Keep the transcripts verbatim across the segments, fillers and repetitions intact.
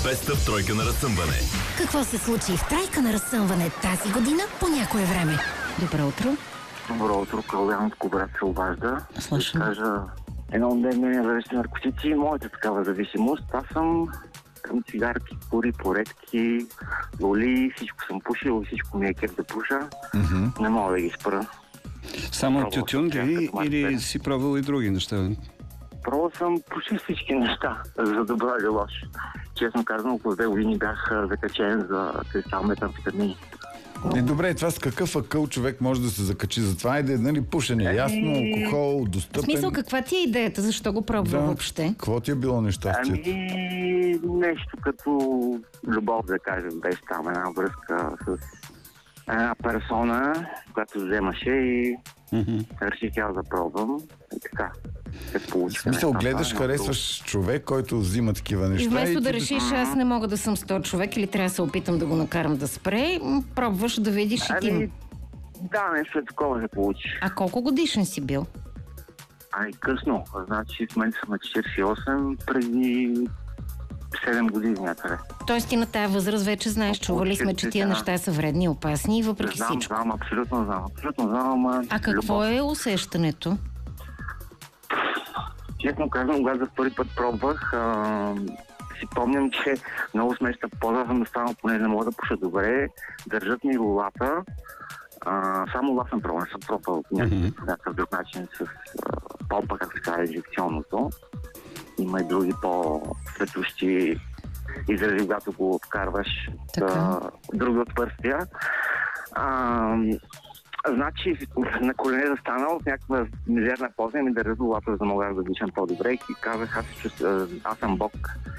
Беста тройка на разсъмване. Какво се случи в тройка на разсъмване тази година по някое време? Добро утро. Добро утро, Калуянско, брат се обажда. Слушам. Да кажа, едно от дневния зависимости наркотици и моята такава зависимост. Аз съм към цигарки, кури, поредки, лоли, всичко съм пушил, всичко ми е кеф да пуша. Mm-hmm. Не мога да ги спра. Само тютюн ли или си пробвал и други неща? Пробвал съм почти всички неща, за добра или лош. Честно казано, около две години бях закачен за кристал метамфетамини. И добре, това с какъв акъл човек може да се закачи за това? Айде, нали, пушене, ясно, алкохол, достъпен. В смисъл, каква ти е идеята? Защо го пробва да. въобще? Какво ти е било нещастието? Ами, нещо като любов, да кажем, беше там една връзка с една персона, която вземаше и mm-hmm. реших тя да пробвам и така. В смисъл, гледаш, харесваш човек, който взима такива неща. И вместо и да ти... решиш, аз не мога да съм с този човек или трябва да се опитам да го накарам да спре, пробваш да видиш и ти. Ами, да, нещо е такова се получи. А колко годишен си бил? Ай, късно. Значи в момента съм на четиридесет и осем, преди седем години някъде. Тоест ти на тая възраст вече знаеш, чували сме, че тия неща са вредни и опасни и въпреки знам, всичко. Знам, абсолютно знам. Абсолютно знам, ама... А какво любов. е усещането? Честно казвам, когато за първи път пробвах, а, си помням, че много смешна поза съм да стана, поне не мога да пуша добре. Държат ми лулата. А, само лула съм пробвал, не съм пробвал mm-hmm. някакъв друг начин с а, помпа, как се казва, инжекционното. Има и други по-светущи изрази, когато го вкарваш да, други отвърстия. А, значи, на колене застанал в някаква мизерна поза и ми държа лулата, за да мога да дишам по-добре и казах, аз, чувствам, аз съм Бог.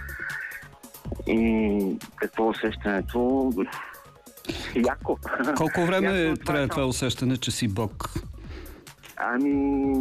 И какво усещането? Яко. Колко време Яко, трябва това усещане, че си Бог? Ами,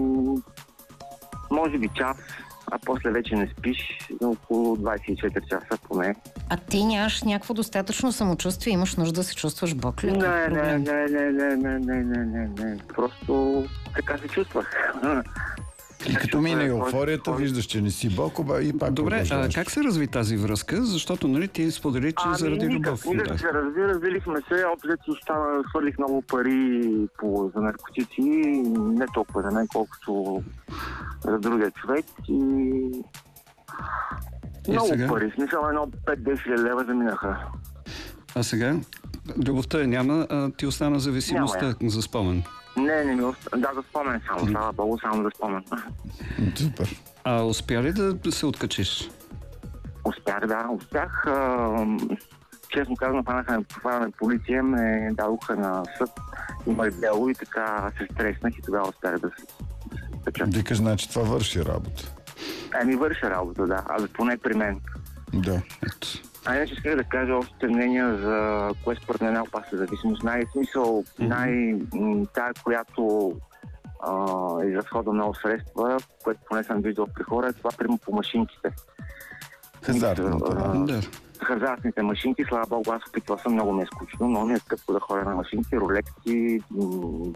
може би час, а после вече не спиш, около двадесет и четири часа поне. А ти нямаш някакво достатъчно самочувствие, имаш нужда да се чувстваш Бог ли? Не, не, не, не, не, не, не, не, не, не. Просто така се чувствах. И като мине еуфорията, виждаш, че не си Бог, оба и пак добре, а как се разви тази връзка? Защото, нали, ти сподели, че ами, заради никак, любов. Никак да. се разви, развилихме се, общо стана, хвърлих много пари по, за наркотици, не толкова за мен, колкото за другия човек и... И много сега? пари, в смисъл едно пет-десет хиляди лева заминаха. А сега? Любовта я няма, а ти остана зависимостта за спомен. Не, не ми остана. Да, за спомен само. Слава Богу, само за спомен. Супер. А успя ли да се откачиш? Успях, да. Успях. А, честно казвам, фанаха на полиция, ме дадоха на съд. Има дело и така се стреснах и тогава успях да се печат. Викаш, значи това върши работа. Ами върши работа, да. А поне при мен. Да. Ето. А иначе исках да кажа още мнения за кое според мен е опасна зависимост. Най-смисъл, mm-hmm. най-тая, която а, изразходва много средства, което поне съм виждал при хора, е това прямо по машинките. Хазартната, да. да. Хазартните машинки, слава Богу, аз опитвал съм, много ме е скучно, но ми е скъпо да ходя на машинки, ролекси,